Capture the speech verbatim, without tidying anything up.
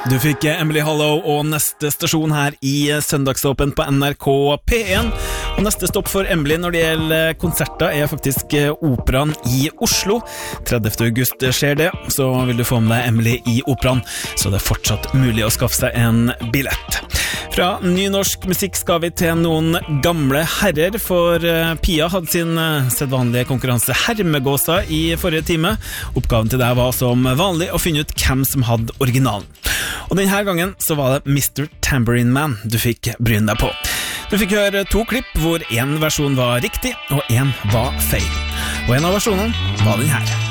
Du fikk Emily Hollow og neste stasjon her i Søndagsåpen på N R K P en. Og neste stopp for Emily når det gjelder konserter er faktisk Operaen i Oslo. tredivte august skjer det, så vil du få med deg Emily i Operaen, så det er fortsatt mulig å skaffe seg en billett. Fra ny norsk musikk skal vi til noen gamle herrer, for Pia hadde sin sedvanlige konkurranse Hermegåsa i forrige time. Oppgaven til deg var som vanlig å finne ut hvem som hadde originalen. Og denne gangen så var det mister Tambourine Man du fikk bryne deg på. Du fikk høre to klipp hvor en versjon var riktig og en var feil. Og en av versjonene var den her.